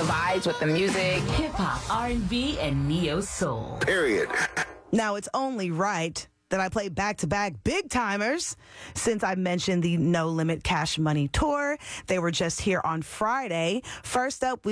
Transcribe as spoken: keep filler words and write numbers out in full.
vibes with the music. Hip hop, R and B, and neo soul. Period. Now, it's only right that I play back-to-back big timers since I mentioned the No Limit Cash Money Tour. They were just here on Friday. First up, we